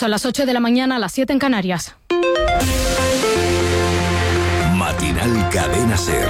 Son las 8 de la mañana, las 7 en Canarias. Matinal Cadena SER.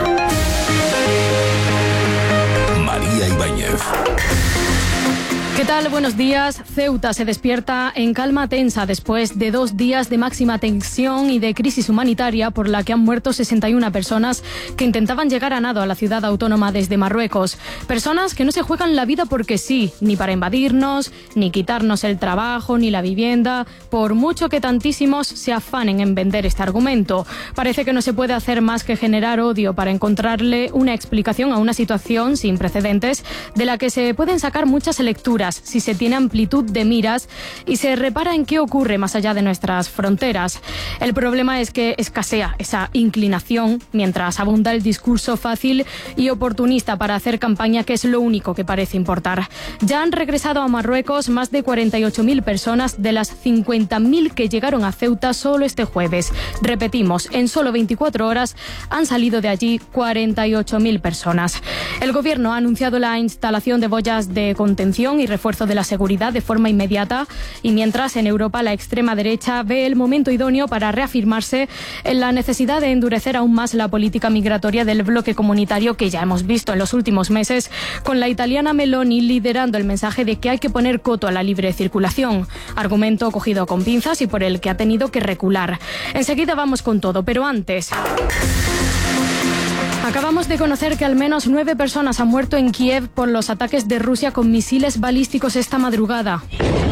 María Ibáñez. ¿Qué tal? Buenos días. Ceuta se despierta en calma tensa después de 2 días de máxima tensión y de crisis humanitaria por la que han muerto 61 personas que intentaban llegar a nado a la ciudad autónoma desde Marruecos. Personas que no se juegan la vida porque sí, ni para invadirnos, ni quitarnos el trabajo, ni la vivienda, por mucho que tantísimos se afanen en vender este argumento. Parece que no se puede hacer más que generar odio para encontrarle una explicación a una situación sin precedentes de la que se pueden sacar muchas lecturas si se tiene amplitud de miras y se repara en qué ocurre más allá de nuestras fronteras. El problema es que escasea esa inclinación mientras abunda el discurso fácil y oportunista para hacer campaña, que es lo único que parece importar. Ya han regresado a Marruecos más de 48.000 personas de las 50.000 que llegaron a Ceuta solo este jueves. Repetimos, en solo 24 horas han salido de allí 48.000 personas. El gobierno ha anunciado la instalación de boyas de contención y refuerzo de la seguridad de forma inmediata, y mientras en Europa la extrema derecha ve el momento idóneo para reafirmarse en la necesidad de endurecer aún más la política migratoria del bloque comunitario que ya hemos visto en los últimos meses, con la italiana Meloni liderando el mensaje de que hay que poner coto a la libre circulación, argumento cogido con pinzas y por el que ha tenido que recular. Enseguida vamos con todo, pero antes... Acabamos de conocer que al menos 9 personas han muerto en Kiev por los ataques de Rusia con misiles balísticos esta madrugada.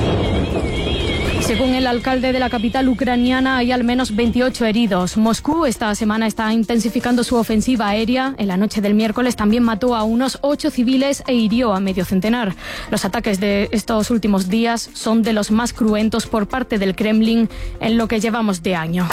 Según el alcalde de la capital ucraniana, hay al menos 28 heridos. Moscú esta semana está intensificando su ofensiva aérea. En la noche del miércoles también mató a unos 8 civiles e hirió a medio centenar. Los ataques de estos últimos días son de los más cruentos por parte del Kremlin en lo que llevamos de año.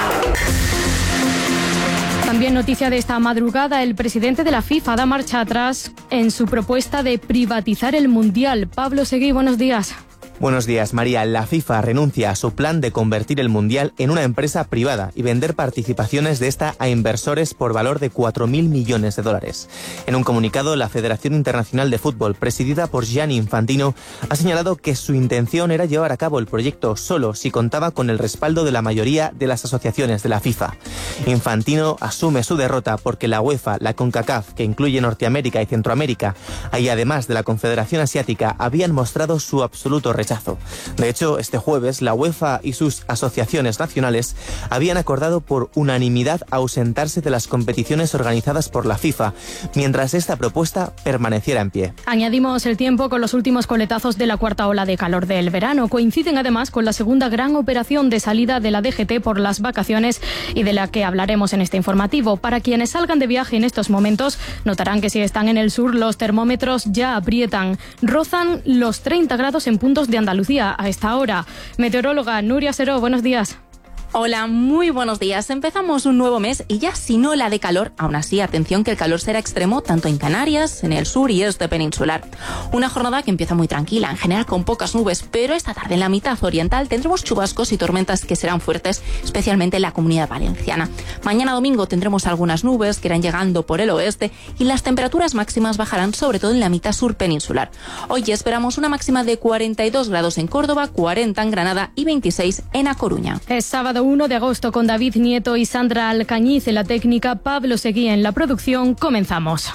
También noticia de esta madrugada, el presidente de la FIFA da marcha atrás en su propuesta de privatizar el Mundial. Pablo Seguí, buenos días. Buenos días, María. La FIFA renuncia a su plan de convertir el Mundial en una empresa privada y vender participaciones de esta a inversores por valor de 4.000 millones de dólares. En un comunicado, la Federación Internacional de Fútbol, presidida por Gianni Infantino, ha señalado que su intención era llevar a cabo el proyecto solo si contaba con el respaldo de la mayoría de las asociaciones de la FIFA. Infantino asume su derrota porque la UEFA, la CONCACAF, que incluye Norteamérica y Centroamérica, y además de la Confederación Asiática, habían mostrado su absoluto rechazo. De hecho, este jueves, la UEFA y sus asociaciones nacionales habían acordado por unanimidad ausentarse de las competiciones organizadas por la FIFA, mientras esta propuesta permaneciera en pie. Añadimos el tiempo con los últimos coletazos de la cuarta ola de calor del verano. Coinciden además con la segunda gran operación de salida de la DGT por las vacaciones y de la que hablaremos en este informativo. Para quienes salgan de viaje en estos momentos, notarán que si están en el sur, los termómetros ya aprietan. Rozan los 30 grados en puntos de Andalucía a esta hora. Meteoróloga Nuria Seró, buenos días. Hola, muy buenos días. Empezamos un nuevo mes y ya sin ola de calor. Aún así, atención que el calor será extremo tanto en Canarias, en el sur y este peninsular. Una jornada que empieza muy tranquila, en general con pocas nubes, pero esta tarde en la mitad oriental tendremos chubascos y tormentas que serán fuertes, especialmente en la Comunidad Valenciana. Mañana domingo tendremos algunas nubes que irán llegando por el oeste y las temperaturas máximas bajarán sobre todo en la mitad sur peninsular. Hoy esperamos una máxima de 42 grados en Córdoba, 40 en Granada y 26 en A Coruña. Es sábado 1 de agosto con David Nieto y Sandra Alcañiz en la técnica, Pablo Seguí en la producción. Comenzamos.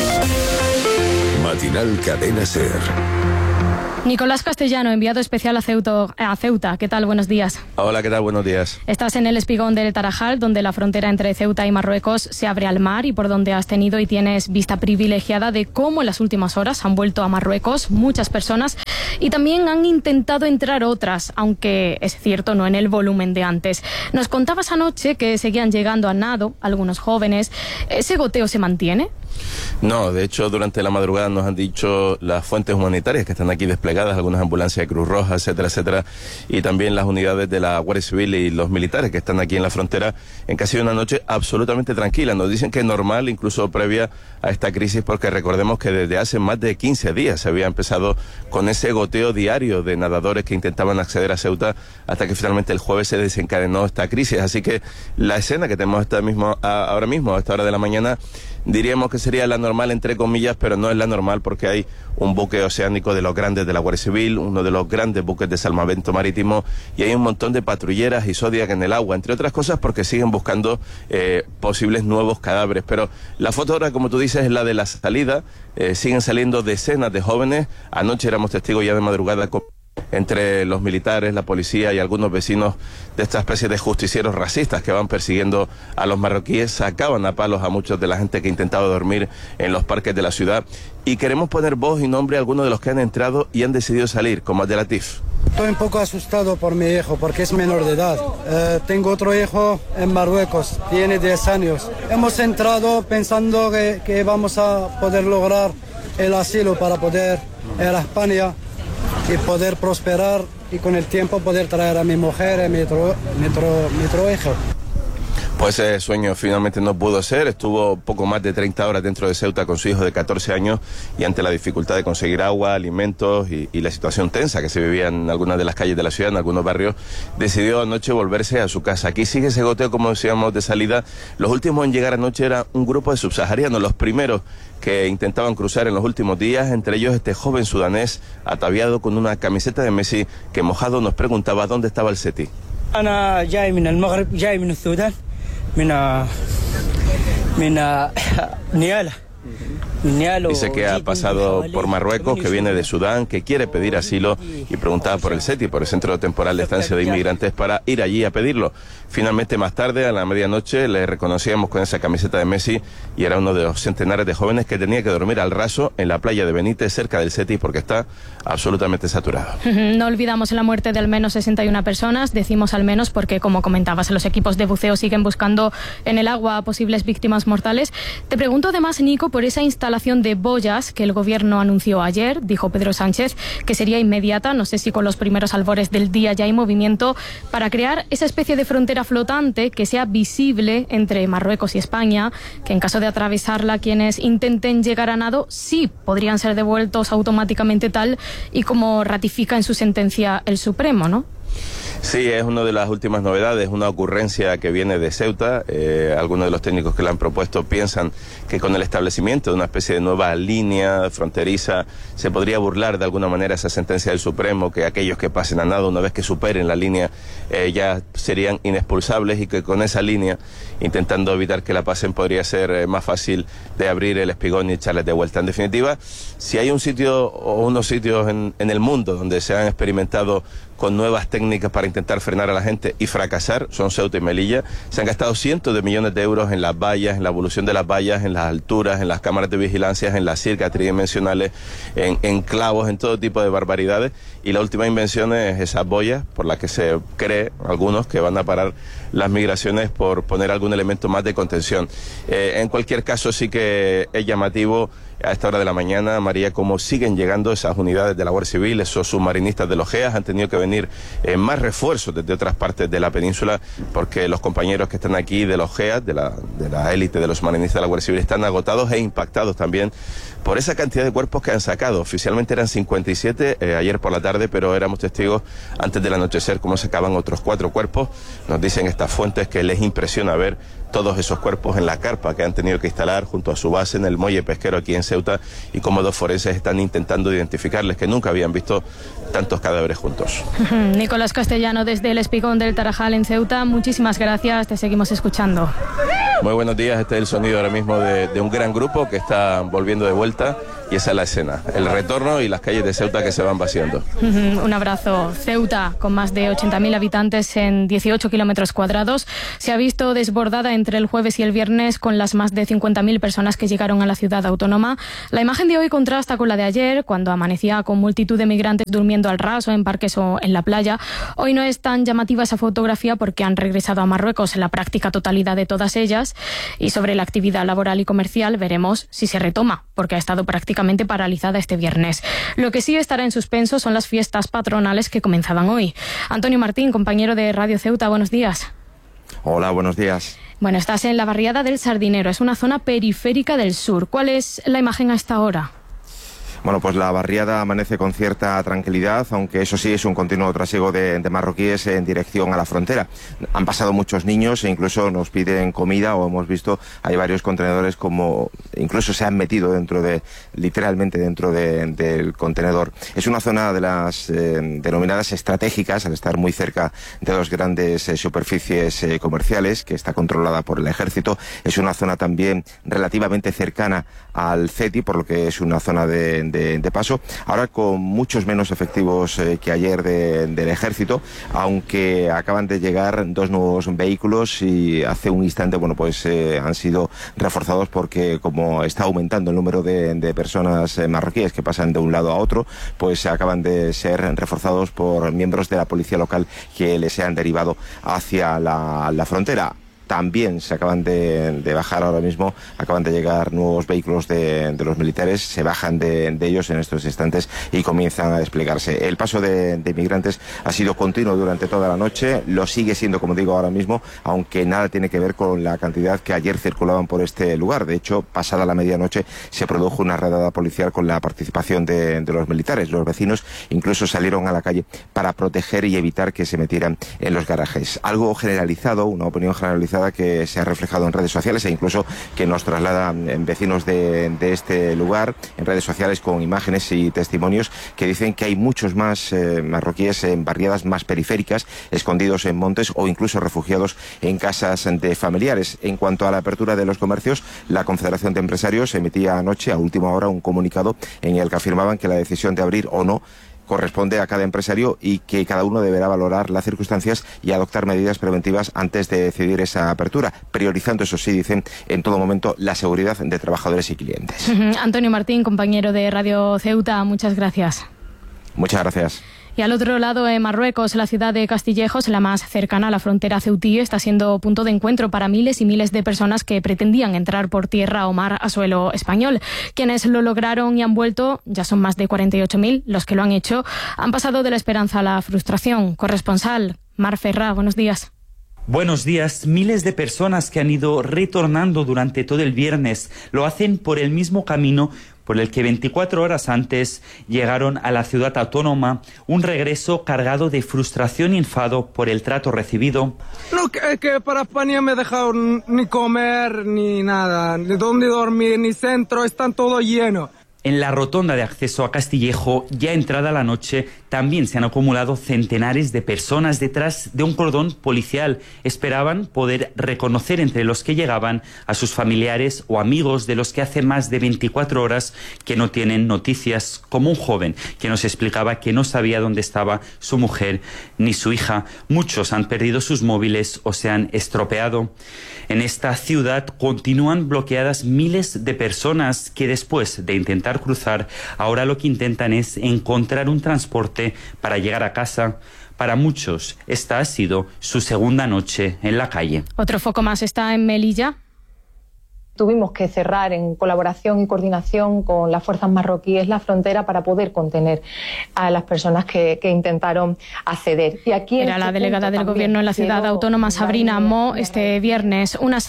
Matinal Cadena SER. Nicolás Castellano, enviado especial a Ceuta. ¿Qué tal? Buenos días. Hola, ¿qué tal? Buenos días. Estás en el espigón del Tarajal, donde la frontera entre Ceuta y Marruecos se abre al mar y por donde has tenido y tienes vista privilegiada de cómo en las últimas horas han vuelto a Marruecos muchas personas y también han intentado entrar otras, aunque es cierto, no en el volumen de antes. Nos contabas anoche que seguían llegando a nado algunos jóvenes. ¿Ese goteo se mantiene? No, de hecho, durante la madrugada nos han dicho las fuentes humanitarias que están aquí desplegadas, algunas ambulancias de Cruz Roja, etcétera, etcétera, y también las unidades de la Guardia Civil y los militares que están aquí en la frontera, en que ha sido una noche absolutamente tranquila. Nos dicen que es normal, incluso previa a esta crisis, porque recordemos que desde hace más de 15 días se había empezado con ese goteo diario de nadadores que intentaban acceder a Ceuta, hasta que finalmente el jueves se desencadenó esta crisis. Así que la escena que tenemos ahora mismo, a esta hora de la mañana, diríamos que que sería la normal, entre comillas, pero no es la normal porque hay un buque oceánico de los grandes de la Guardia Civil, uno de los grandes buques de salvamento marítimo, y hay un montón de patrulleras y Zodiac en el agua, entre otras cosas porque siguen buscando posibles nuevos cadáveres. Pero la foto ahora, como tú dices, es la de la salida. Siguen saliendo decenas de jóvenes. Anoche éramos testigos ya de madrugada entre los militares, la policía y algunos vecinos de esta especie de justicieros racistas que van persiguiendo a los marroquíes. Sacaban a palos a muchos de la gente que intentaba dormir en los parques de la ciudad. Y queremos poner voz y nombre a algunos de los que han entrado y han decidido salir, como Abdelatif. Estoy un poco asustado por mi hijo porque es menor de edad. Tengo otro hijo en Marruecos, tiene 10 años. Hemos entrado pensando que vamos a poder lograr el asilo para poder ir a España y poder prosperar y con el tiempo poder traer a mi mujer y mi otro hijo. Pues ese sueño finalmente no pudo ser. Estuvo poco más de 30 horas dentro de Ceuta con su hijo de 14 años y ante la dificultad de conseguir agua, alimentos y la situación tensa que se vivía en algunas de las calles de la ciudad, en algunos barrios, decidió anoche volverse a su casa. Aquí sigue ese goteo, como decíamos, de salida. Los últimos en llegar anoche era un grupo de subsaharianos, los primeros que intentaban cruzar en los últimos días, entre ellos este joven sudanés ataviado con una camiseta de Messi que mojado nos preguntaba dónde estaba el SETI. أنا جاي من المغرب جاي من السودان من نيالا. Dice que ha pasado por Marruecos, que viene de Sudán, que quiere pedir asilo y preguntaba por el SETI, por el Centro Temporal de Estancia de Inmigrantes, para ir allí a pedirlo. Finalmente, más tarde, a la medianoche, le reconocíamos con esa camiseta de Messi y era uno de los centenares de jóvenes que tenía que dormir al raso en la playa de Benítez, cerca del SETI, porque está absolutamente saturado. No olvidamos la muerte de al menos 61 personas, decimos al menos porque, como comentabas, los equipos de buceo siguen buscando en el agua a posibles víctimas mortales. Te pregunto además, Nico, por esa instalación de boyas que el gobierno anunció ayer. Dijo Pedro Sánchez que sería inmediata, no sé si con los primeros albores del día ya hay movimiento para crear esa especie de frontera flotante que sea visible entre Marruecos y España, que en caso de atravesarla quienes intenten llegar a nado sí podrían ser devueltos automáticamente, tal y como ratifica en su sentencia el Supremo, ¿no? Sí, es una de las últimas novedades, una ocurrencia que viene de Ceuta. Algunos de los técnicos que la han propuesto piensan que con el establecimiento de una especie de nueva línea fronteriza se podría burlar de alguna manera esa sentencia del Supremo, que aquellos que pasen a nado una vez que superen la línea ya serían inexpulsables, y que con esa línea, intentando evitar que la pasen, podría ser más fácil de abrir el espigón y echarles de vuelta. En definitiva, si hay un sitio o unos sitios en el mundo donde se han experimentado con nuevas técnicas para intentar frenar a la gente y fracasar, son Ceuta y Melilla. Se han gastado cientos de millones de euros en las vallas, en la evolución de las vallas, en las alturas, en las cámaras de vigilancia, en las circas tridimensionales, en clavos, en todo tipo de barbaridades. Y la última invención es esas boyas por las que se cree, algunos, que van a parar las migraciones por poner algún elemento más de contención. En cualquier caso, sí que es llamativo a esta hora de la mañana, María, cómo siguen llegando esas unidades de la Guardia Civil, esos submarinistas de los GEAS. Han tenido que venir más refuerzos desde otras partes de la península, porque los compañeros que están aquí de los GEAS, de la élite de los submarinistas de la Guardia Civil, están agotados e impactados también por esa cantidad de cuerpos que han sacado. Oficialmente eran 57 ayer por la tarde, pero éramos testigos antes del anochecer cómo sacaban otros 4 cuerpos. Nos dicen estas fuentes que les impresiona ver todos esos cuerpos en la carpa que han tenido que instalar junto a su base en el muelle pesquero aquí en Ceuta, y cómo 2 forenses están intentando identificarles, que nunca habían visto tantos cadáveres juntos. Nicolás Castellano, desde el Espigón del Tarajal en Ceuta, muchísimas gracias, te seguimos escuchando. Muy buenos días, este es el sonido ahora mismo de un gran grupo que está volviendo de vuelta, y esa es la escena, el retorno y las calles de Ceuta que se van vaciando. Un abrazo. Ceuta, con más de 80.000 habitantes en 18 kilómetros cuadrados, se ha visto desbordada entre el jueves y el viernes con las más de 50.000 personas que llegaron a la ciudad autónoma. La imagen de hoy contrasta con la de ayer, cuando amanecía con multitud de migrantes durmiendo al raso en parques o en la playa. Hoy no es tan llamativa esa fotografía porque han regresado a Marruecos en la práctica totalidad de todas ellas, y sobre la actividad laboral y comercial veremos si se retoma, porque ha estado prácticamente paralizada este viernes. Lo que sí estará en suspenso son las fiestas patronales que comenzaban hoy. Antonio Martín, compañero de Radio Ceuta, buenos días. Hola, buenos días. Bueno, estás en la barriada del Sardinero, es una zona periférica del sur. ¿Cuál es la imagen a esta hora? Bueno, pues la barriada amanece con cierta tranquilidad, aunque eso sí es un continuo trasiego de marroquíes en dirección a la frontera. Han pasado muchos niños e incluso nos piden comida, o hemos visto, hay varios contenedores como incluso se han metido literalmente dentro del contenedor. Es una zona de las denominadas estratégicas, al estar muy cerca de dos grandes superficies comerciales, que está controlada por el ejército. Es una zona también relativamente cercana al CETI, por lo que es una zona de paso, ahora con muchos menos efectivos que ayer del ejército, aunque acaban de llegar dos nuevos vehículos y hace un instante, bueno, pues han sido reforzados porque como está aumentando el número de personas marroquíes que pasan de un lado a otro, pues acaban de ser reforzados por miembros de la policía local que les han derivado hacia la frontera. También se acaban de bajar ahora mismo, acaban de llegar nuevos vehículos de los militares, se bajan de ellos en estos instantes y comienzan a desplegarse. El paso de inmigrantes ha sido continuo durante toda la noche, lo sigue siendo, como digo, ahora mismo, aunque nada tiene que ver con la cantidad que ayer circulaban por este lugar. De hecho, pasada la medianoche se produjo una redada policial con la participación de los militares. Los vecinos incluso salieron a la calle para proteger y evitar que se metieran en los garajes. Algo generalizado, una opinión generalizada que se ha reflejado en redes sociales e incluso que nos trasladan vecinos de este lugar en redes sociales con imágenes y testimonios que dicen que hay muchos más marroquíes en barriadas más periféricas, escondidos en montes o incluso refugiados en casas de familiares. En cuanto a la apertura de los comercios, la Confederación de Empresarios emitía anoche a última hora un comunicado en el que afirmaban que la decisión de abrir o no corresponde a cada empresario y que cada uno deberá valorar las circunstancias y adoptar medidas preventivas antes de decidir esa apertura, priorizando, eso sí, dicen, en todo momento la seguridad de trabajadores y clientes. Antonio Martín, compañero de Radio Ceuta, muchas gracias. Muchas gracias. Y al otro lado, en Marruecos, la ciudad de Castillejos, la más cercana a la frontera ceutí, está siendo punto de encuentro para miles y miles de personas que pretendían entrar por tierra o mar a suelo español. Quienes lo lograron y han vuelto, ya son más de 48.000 los que lo han hecho, han pasado de la esperanza a la frustración. Corresponsal, Mar Ferrá, buenos días. Buenos días. Miles de personas que han ido retornando durante todo el viernes lo hacen por el mismo camino por el que 24 horas antes llegaron a la ciudad autónoma, un regreso cargado de frustración y enfado por el trato recibido. No, que para España me he dejado ni comer ni nada, ni dónde dormir, ni centro, están todo lleno. En la rotonda de acceso a Castillejo, ya entrada la noche, también se han acumulado centenares de personas detrás de un cordón policial. Esperaban poder reconocer entre los que llegaban a sus familiares o amigos de los que hace más de 24 horas que no tienen noticias, como un joven que nos explicaba que no sabía dónde estaba su mujer ni su hija. Muchos han perdido sus móviles o se han estropeado. En esta ciudad continúan bloqueadas miles de personas que después de intentar cruzar, ahora lo que intentan es encontrar un transporte para llegar a casa. Para muchos, esta ha sido su segunda noche en la calle. Otro foco más está en Melilla. Tuvimos que cerrar en colaboración y coordinación con las fuerzas marroquíes la frontera para poder contener a las personas que intentaron acceder. Y aquí era la delegada del Gobierno en la ciudad autónoma, Sabrina Mo. Este viernes unas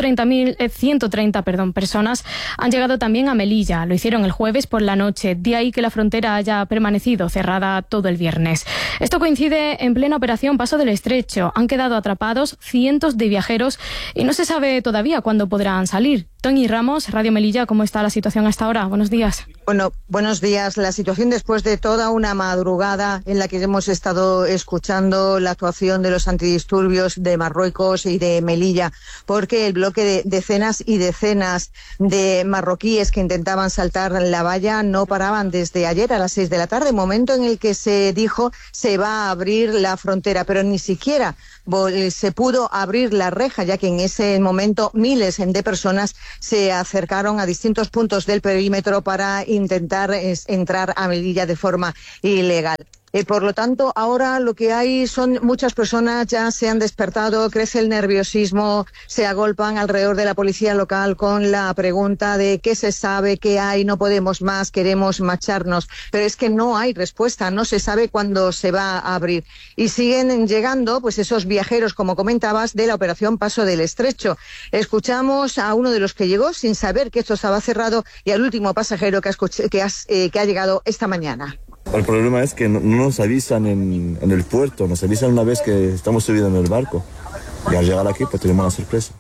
130 personas han llegado también a Melilla. Lo hicieron el jueves por la noche, de ahí que la frontera haya permanecido cerrada todo el viernes. Esto coincide en plena operación Paso del Estrecho. Han quedado atrapados cientos de viajeros y no se sabe todavía cuándo podrán salir. Tony Ramos, Radio Melilla, ¿cómo está la situación hasta ahora? Buenos días. Bueno, buenos días. La situación después de toda una madrugada en la que hemos estado escuchando la actuación de los antidisturbios de Marruecos y de Melilla, porque el bloque de decenas y decenas de marroquíes que intentaban saltar la valla no paraban desde ayer a las 6 de la tarde, momento en el que se dijo se va a abrir la frontera, pero ni siquiera se pudo abrir la reja, ya que en ese momento miles de personas se acercaron a distintos puntos del perímetro para intentar entrar a Melilla de forma ilegal. Por lo tanto, ahora lo que hay son muchas personas ya se han despertado, crece el nerviosismo, se agolpan alrededor de la policía local con la pregunta de qué se sabe, qué hay, no podemos más, queremos marcharnos. Pero es que no hay respuesta, no se sabe cuándo se va a abrir. Y siguen llegando pues esos viajeros, como comentabas, de la operación Paso del Estrecho. Escuchamos a uno de los que llegó sin saber que esto estaba cerrado y al último pasajero que ha llegado esta mañana. El problema es que no nos avisan en el puerto, nos avisan una vez que estamos subidos en el barco. Y al llegar aquí, pues tenemos una sorpresa.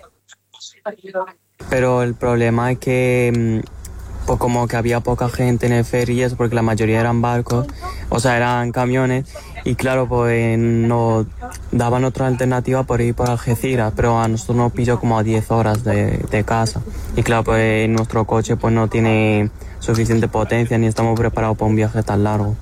Pero el problema es que pues como que había poca gente en el ferry y eso, porque la mayoría eran barcos, o sea, eran camiones. Y claro, pues nos daban otra alternativa por ir por Algeciras, pero a nosotros nos pilló como a 10 horas de casa. Y claro, pues nuestro coche pues no tiene suficiente potencia ni estamos preparados para un viaje tan largo.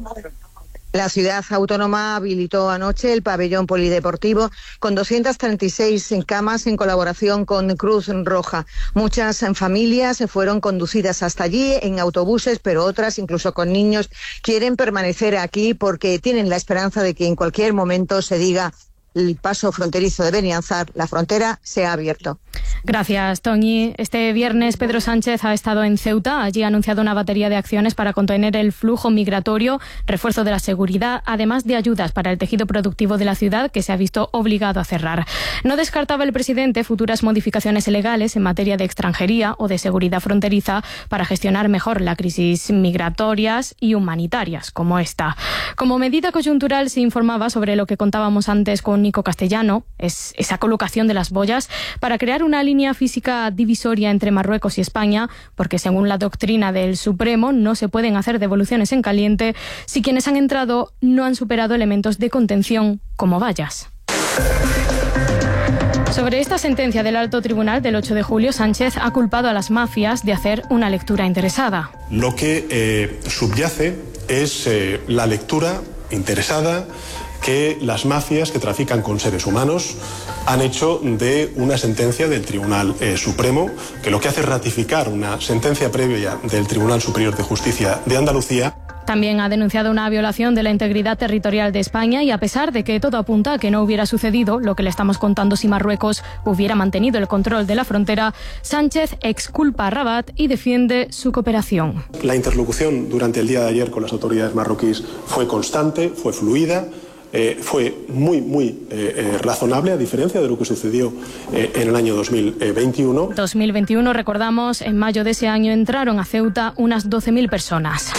La ciudad autónoma habilitó anoche el pabellón polideportivo con 236 camas en colaboración con Cruz Roja. Muchas familias fueron conducidas hasta allí en autobuses, pero otras, incluso con niños, quieren permanecer aquí porque tienen la esperanza de que en cualquier momento se diga el paso fronterizo de Benianzar, la frontera se ha abierto. Gracias, Toñi. Este viernes Pedro Sánchez ha estado en Ceuta. Allí ha anunciado una batería de acciones para contener el flujo migratorio, refuerzo de la seguridad, además de ayudas para el tejido productivo de la ciudad, que se ha visto obligado a cerrar. No descartaba el presidente futuras modificaciones legales en materia de extranjería o de seguridad fronteriza para gestionar mejor la crisis migratorias y humanitarias, como esta. Como medida coyuntural se informaba sobre lo que contábamos antes con Nico Castellano, es esa colocación de las boyas para crear una línea física divisoria entre Marruecos y España, porque según la doctrina del Supremo no se pueden hacer devoluciones en caliente si quienes han entrado no han superado elementos de contención como vallas. Sobre esta sentencia del Alto Tribunal del 8 de julio, Sánchez ha culpado a las mafias de hacer una lectura interesada. Lo que subyace es la lectura interesada que las mafias que trafican con seres humanos han hecho de una sentencia del Tribunal Supremo, que lo que hace es ratificar una sentencia previa del Tribunal Superior de Justicia de Andalucía. También ha denunciado una violación de la integridad territorial de España y a pesar de que todo apunta a que no hubiera sucedido lo que le estamos contando si Marruecos hubiera mantenido el control de la frontera, Sánchez exculpa a Rabat y defiende su cooperación. La interlocución durante el día de ayer con las autoridades marroquíes fue constante, fue fluida. Fue muy razonable, a diferencia de lo que sucedió en el año 2021. 2021, recordamos, en mayo de ese año entraron a Ceuta unas 12.000 personas.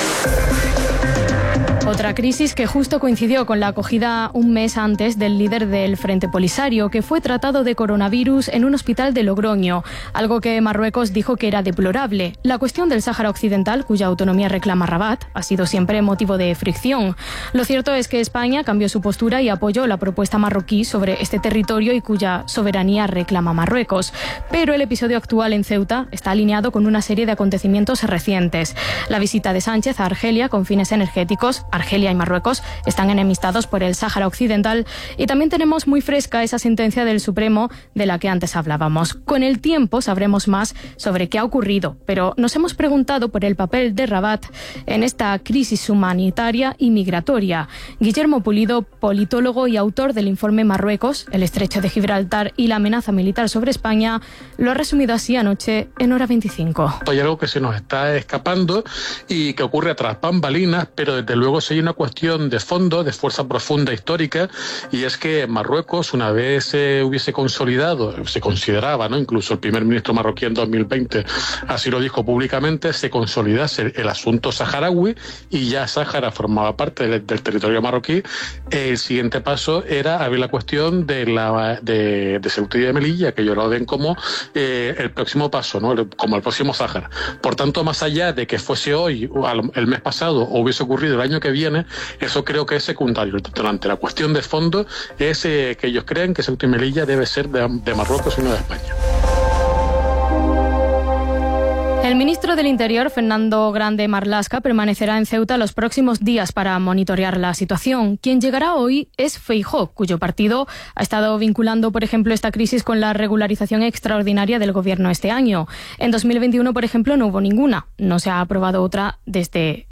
Otra crisis que justo coincidió con la acogida un mes antes del líder del Frente Polisario, que fue tratado de coronavirus en un hospital de Logroño, algo que Marruecos dijo que era deplorable. La cuestión del Sáhara Occidental, cuya autonomía reclama Rabat, ha sido siempre motivo de fricción. Lo cierto es que España cambió su postura y apoyó la propuesta marroquí sobre este territorio y cuya soberanía reclama Marruecos. Pero el episodio actual en Ceuta está alineado con una serie de acontecimientos recientes. La visita de Sánchez a Argelia con fines energéticos. Argelia y Marruecos están enemistados por el Sáhara Occidental y también tenemos muy fresca esa sentencia del Supremo de la que antes hablábamos. Con el tiempo sabremos más sobre qué ha ocurrido, pero nos hemos preguntado por el papel de Rabat en esta crisis humanitaria y migratoria. Guillermo Pulido, politólogo y autor del informe Marruecos, el Estrecho de Gibraltar y la amenaza militar sobre España, lo ha resumido así anoche en Hora 25. Hay algo que se nos está escapando y que ocurre tras bambalinas, pero desde luego hay una cuestión de fondo, de fuerza profunda histórica, y es que Marruecos, una vez se hubiese consolidado, se consideraba, ¿no? Incluso el primer ministro marroquí en 2020 así lo dijo públicamente, se consolidase el asunto saharaui y ya Sáhara formaba parte del territorio marroquí. El siguiente paso era abrir la cuestión de Ceuta y de Melilla, que ellos lo ven como el próximo paso, ¿no? Como el próximo Sáhara. Por tanto, más allá de que fuese hoy, el mes pasado, o hubiese ocurrido el año que viene, eso creo que es secundario. Ante la cuestión de fondo es que ellos creen que Ceuta y Melilla debe ser de Marruecos y no de España. El ministro del Interior, Fernando Grande Marlaska, permanecerá en Ceuta los próximos días para monitorear la situación. Quien llegará hoy es Feijóo, cuyo partido ha estado vinculando, por ejemplo, esta crisis con la regularización extraordinaria del gobierno este año. En 2021, por ejemplo, no hubo ninguna. No se ha aprobado otra desde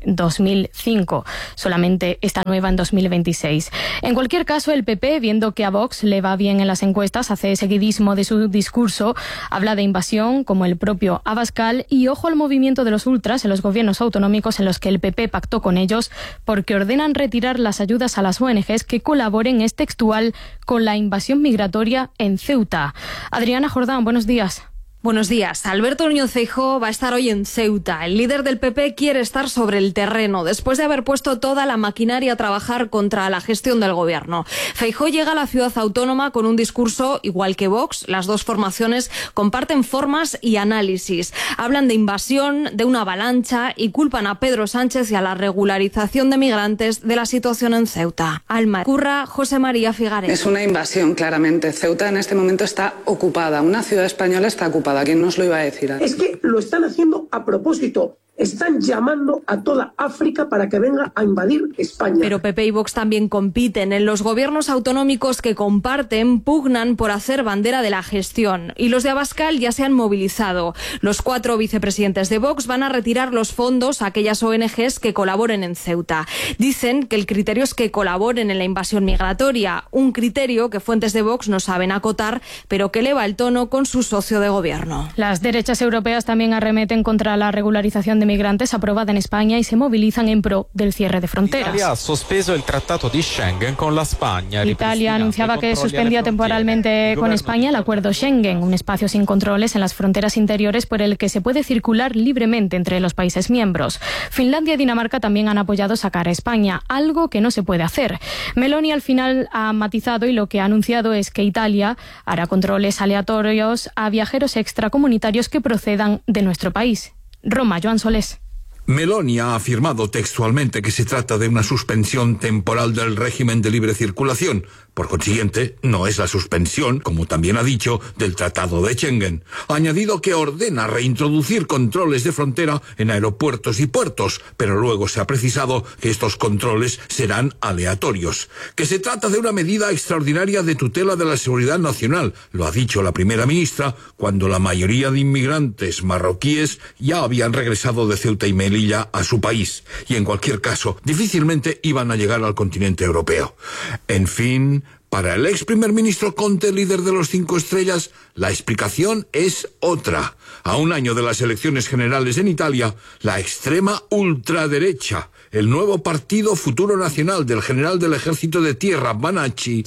2005, solamente esta nueva en 2026. En cualquier caso, el PP, viendo que a Vox le va bien en las encuestas, hace seguidismo de su discurso, habla de invasión, como el propio Abascal, y ojo al movimiento de los ultras en los gobiernos autonómicos en los que el PP pactó con ellos, porque ordenan retirar las ayudas a las ONGs que colaboren, es textual, con la invasión migratoria en Ceuta. Adriana Jordán, buenos días. Buenos días. Alberto Núñez Feijóo va a estar hoy en Ceuta. El líder del PP quiere estar sobre el terreno después de haber puesto toda la maquinaria a trabajar contra la gestión del gobierno. Feijóo llega a la ciudad autónoma con un discurso igual que Vox. Las dos formaciones comparten formas y análisis. Hablan de invasión, de una avalancha y culpan a Pedro Sánchez y a la regularización de migrantes de la situación en Ceuta. Alma Curra, José María Figares. Es una invasión, claramente. Ceuta en este momento está ocupada. Una ciudad española está ocupada. ¿Quién nos lo iba a decir? Es que lo están haciendo a propósito. Están llamando a toda África para que venga a invadir España. Pero PP y Vox también compiten. En los gobiernos autonómicos que comparten, pugnan por hacer bandera de la gestión. Y los de Abascal ya se han movilizado. Los 4 vicepresidentes de Vox van a retirar los fondos a aquellas ONGs que colaboren en Ceuta. Dicen que el criterio es que colaboren en la invasión migratoria. Un criterio que fuentes de Vox no saben acotar, pero que eleva el tono con su socio de gobierno. Las derechas europeas también arremeten contra la regularización de migrantes aprobada en España y se movilizan en pro del cierre de fronteras. Italia ha suspenso el Tratado de Schengen con la España. Italia anunciaba que suspendía temporalmente con España el acuerdo Schengen, un espacio sin controles en las fronteras interiores por el que se puede circular libremente entre los países miembros. Finlandia y Dinamarca también han apoyado sacar a España, algo que no se puede hacer. Meloni al final ha matizado y lo que ha anunciado es que Italia hará controles aleatorios a viajeros extracomunitarios que procedan de nuestro país. Roma, Joan Solés. Meloni ha afirmado textualmente que se trata de una suspensión temporal del régimen de libre circulación. Por consiguiente, no es la suspensión, como también ha dicho, del Tratado de Schengen. Ha añadido que ordena reintroducir controles de frontera en aeropuertos y puertos, pero luego se ha precisado que estos controles serán aleatorios. Que se trata de una medida extraordinaria de tutela de la seguridad nacional, lo ha dicho la primera ministra, cuando la mayoría de inmigrantes marroquíes ya habían regresado de Ceuta y Melilla a su país, y en cualquier caso, difícilmente iban a llegar al continente europeo. En fin, para el ex primer ministro Conte, líder de los 5 estrellas, la explicación es otra. A un año de las elecciones generales en Italia, la extrema ultraderecha, el nuevo partido Futuro Nacional del general del ejército de tierra, Vanacci,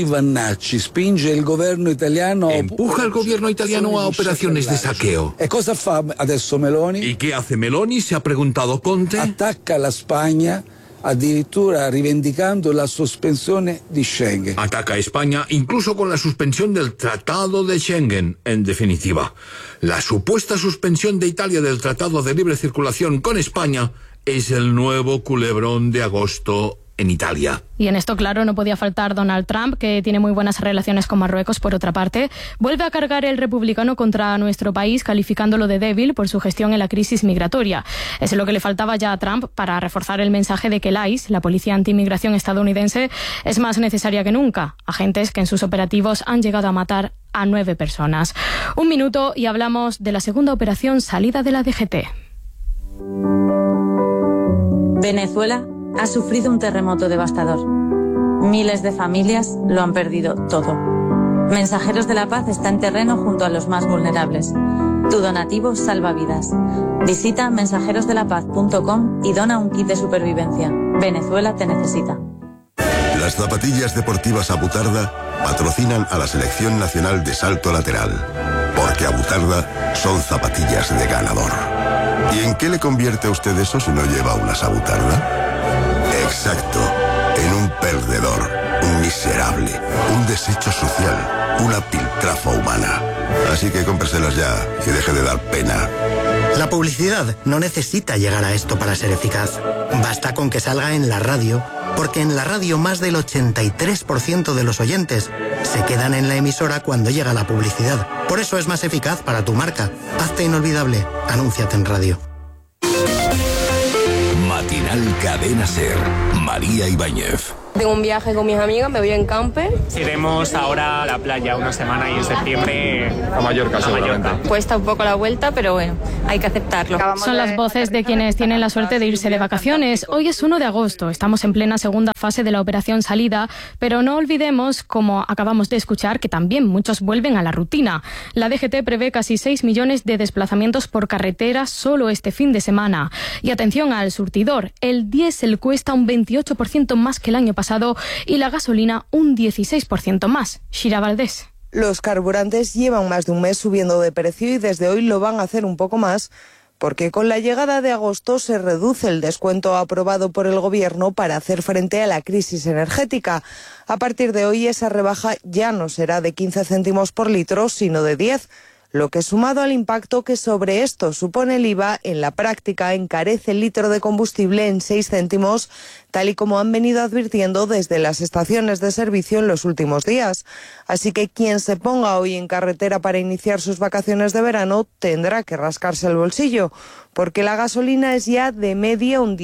spinge il governo italiano, empuja al gobierno italiano a operaciones de saqueo. E cosa fa adesso Meloni? ¿Y qué hace Meloni? Se ha preguntado Conte. Attacca la Spagna, addirittura rivendicando la sospensione di Schengen. Ataca a España incluso con la suspensión del Tratado de Schengen, en definitiva. La supuesta suspensión de Italia del Tratado de Libre Circulación con España es el nuevo culebrón de agosto en Italia. Y en esto, claro, no podía faltar Donald Trump, que tiene muy buenas relaciones con Marruecos, por otra parte. Vuelve a cargar el republicano contra nuestro país, calificándolo de débil por su gestión en la crisis migratoria. Es lo que le faltaba ya a Trump para reforzar el mensaje de que el ICE, la policía antimigración estadounidense, es más necesaria que nunca. Agentes que en sus operativos han llegado a matar a 9 personas. 1 minuto y hablamos de la segunda operación salida de la DGT. Venezuela ha sufrido un terremoto devastador. Miles de familias lo han perdido todo. Mensajeros de la Paz está en terreno junto a los más vulnerables. Tu donativo salva vidas. Visita mensajerosdelapaz.com y dona un kit de supervivencia. Venezuela te necesita. Las zapatillas deportivas Abutarda patrocinan a la Selección Nacional de Salto Lateral. Porque Abutarda son zapatillas de ganador. ¿Y en qué le convierte a usted eso si no lleva unas Abutarda? Exacto, en un perdedor, un miserable, un desecho social, una piltrafa humana. Así que cómpreselas ya y deje de dar pena. La publicidad no necesita llegar a esto para ser eficaz. Basta con que salga en la radio, porque en la radio más del 83% de los oyentes se quedan en la emisora cuando llega la publicidad. Por eso es más eficaz para tu marca. Hazte inolvidable. Anúnciate en radio. Matinal Cadena SER. María Ibáñez. Tengo un viaje con mis amigas, me voy en camper. Iremos ahora a la playa una semana y en septiembre a Mallorca, seguramente. Cuesta un poco la vuelta, pero bueno, hay que aceptarlo. Son las voces de quienes tienen la suerte de irse de vacaciones. Hoy es 1 de agosto, estamos en plena segunda fase de la operación salida, pero no olvidemos, como acabamos de escuchar, que también muchos vuelven a la rutina. La DGT prevé casi 6 millones de desplazamientos por carretera solo este fin de semana. Y atención al surtidor, el diésel cuesta un 28% más que el año pasado y la gasolina un 16% más. Shira Valdés. Los carburantes llevan más de un mes subiendo de precio y desde hoy lo van a hacer un poco más, porque con la llegada de agosto se reduce el descuento aprobado por el Gobierno para hacer frente a la crisis energética. A partir de hoy esa rebaja ya no será de 15 céntimos por litro, sino de 10, lo que sumado al impacto que sobre esto supone el IVA, en la práctica encarece el litro de combustible en 6 céntimos, tal y como han venido advirtiendo desde las estaciones de servicio en los últimos días. Así que quien se ponga hoy en carretera para iniciar sus vacaciones de verano tendrá que rascarse el bolsillo, porque la gasolina es ya de media un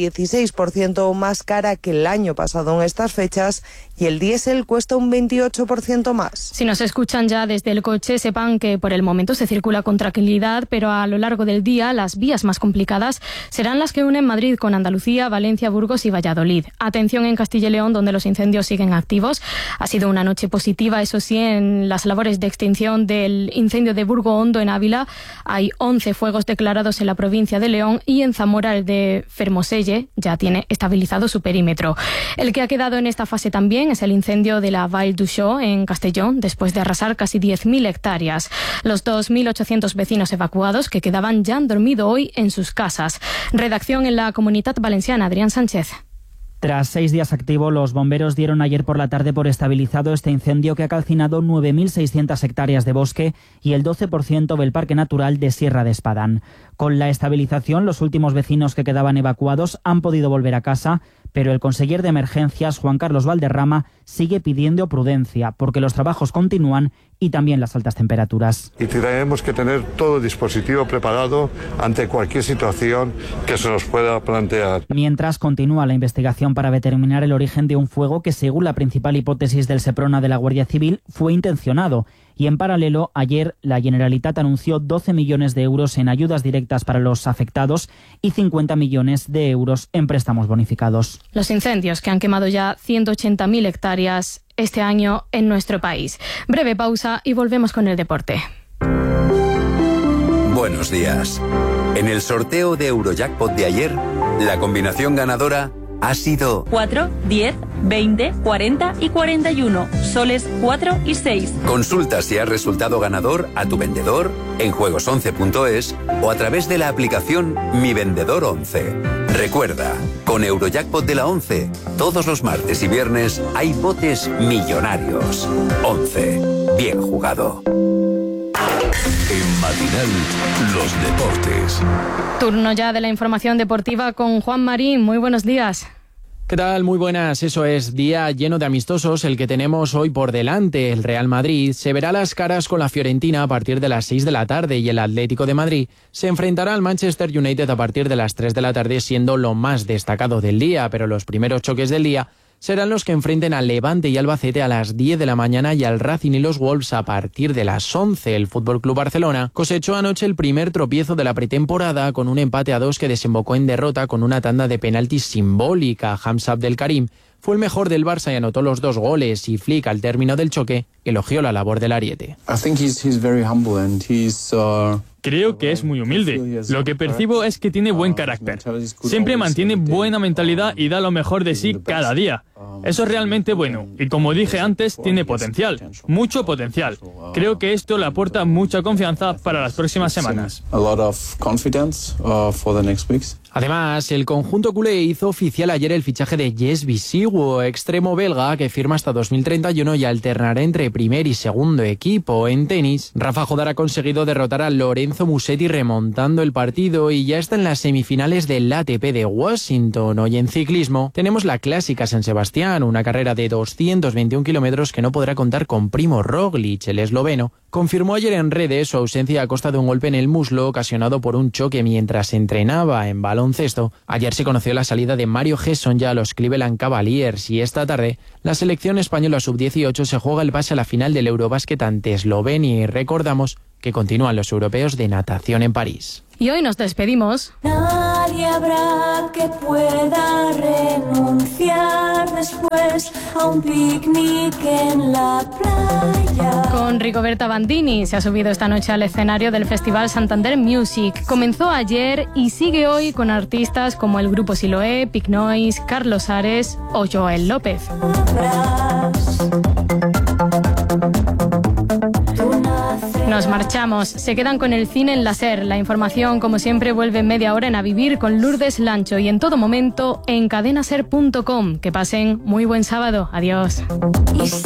16% más cara que el año pasado en estas fechas y el diésel cuesta un 28% más. Si nos escuchan ya desde el coche, sepan que por el momento se circula con tranquilidad, pero a lo largo del día las vías más complicadas serán las que unen Madrid con Andalucía, Valencia, Burgos y Valladolid. Atención en Castilla y León, donde los incendios siguen activos. Ha sido una noche positiva, eso sí, en las labores de extinción del incendio de Burgo Hondo en Ávila. Hay 11 fuegos declarados en la provincia de León y en Zamora el de Fermoselle ya tiene estabilizado su perímetro. El que ha quedado en esta fase también es el incendio de la Vall d'Uixó en Castellón, después de arrasar casi 10.000 hectáreas. Los 2.800 vecinos evacuados que quedaban ya han dormido hoy en sus casas. Redacción en la Comunitat Valenciana, Adrián Sánchez. Tras 6 días activo, los bomberos dieron ayer por la tarde por estabilizado este incendio que ha calcinado 9.600 hectáreas de bosque y el 12% del Parque Natural de Sierra de Espadán. Con la estabilización, los últimos vecinos que quedaban evacuados han podido volver a casa, pero el conseller de Emergencias, Juan Carlos Valderrama, sigue pidiendo prudencia porque los trabajos continúan y también las altas temperaturas. Y tenemos que tener todo el dispositivo preparado ante cualquier situación que se nos pueda plantear. Mientras continúa la investigación para determinar el origen de un fuego que, según la principal hipótesis del Seprona de la Guardia Civil, fue intencionado. Y en paralelo, ayer la Generalitat anunció 12 millones de euros en ayudas directas para los afectados y 50 millones de euros en préstamos bonificados. Los incendios que han quemado ya 180.000 hectáreas este año en nuestro país. Breve pausa y volvemos con el deporte. Buenos días. En el sorteo de Eurojackpot de ayer, la combinación ganadora ha sido 4, 10, 20, 40 y 41. Soles 4 y 6. Consulta si has resultado ganador a tu vendedor en juegos11.es o a través de la aplicación Mi Vendedor 11. Recuerda, con Eurojackpot de la 11, todos los martes y viernes hay botes millonarios. 11. Bien jugado. En Matinal, los deportes. Turno ya de la información deportiva con Juan Marín. Muy buenos días. ¿Qué tal? Muy buenas. Eso es, día lleno de amistosos el que tenemos hoy por delante. El Real Madrid se verá las caras con la Fiorentina a partir de las 6 de la tarde y el Atlético de Madrid se enfrentará al Manchester United a partir de las 3 de la tarde, siendo lo más destacado del día. Pero los primeros choques del día serán los que enfrenten al Levante y Albacete a las 10 de la mañana y al Racing y los Wolves a partir de las 11. El FC Barcelona cosechó anoche el primer tropiezo de la pretemporada con un empate a 2 que desembocó en derrota con una tanda de penaltis simbólica. Hamza Abdelkarim fue el mejor del Barça y anotó los 2 goles, y Flick, al término del choque, elogió la labor del ariete. Creo que es muy humilde. Lo que percibo es que tiene buen carácter. Siempre mantiene buena mentalidad y da lo mejor de sí cada día. Eso es realmente bueno. Y como dije antes, tiene potencial. Mucho potencial. Creo que esto le aporta mucha confianza para las próximas semanas. Además, el conjunto culé hizo oficial ayer el fichaje de Jess Bisiwo, extremo belga que firma hasta 2031 y alternará entre primer y segundo equipo. En tenis, Rafa Jodar ha conseguido derrotar a Lorenzo Lorenzo Musetti remontando el partido y ya está en las semifinales del ATP de Washington. Hoy en ciclismo tenemos la Clásica San Sebastián, una carrera de 221 kilómetros que no podrá contar con Primo Roglic. El esloveno confirmó ayer en redes su ausencia a costa de un golpe en el muslo ocasionado por un choque mientras entrenaba en baloncesto. Ayer se conoció la salida de Mario Gesson ya a los Cleveland Cavaliers y esta tarde la selección española sub-18 se juega el pase a la final del Eurobásquet ante Eslovenia y recordamos que continúan los europeos de natación en París. Y hoy nos despedimos. Nadie habrá que pueda renunciar después a un picnic en la playa. Con Rigoberta Bandini se ha subido esta noche al escenario del Festival Santander Music. Comenzó ayer y sigue hoy con artistas como el grupo Siloé, Pink Noise, Carlos Ares o Joel López. Nos marchamos. Se quedan con el cine en la SER. La información, como siempre, vuelve en media hora en A Vivir con Lourdes Lancho y en todo momento en cadenaser.com. Que pasen muy buen sábado. Adiós.